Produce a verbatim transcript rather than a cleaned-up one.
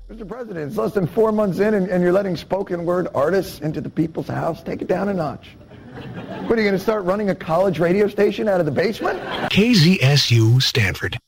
Mister President, it's less than four months in and, and you're letting spoken word artists into the people's house. Take it down a notch. What, are you going to start running a college radio station out of the basement? K Z S U Stanford.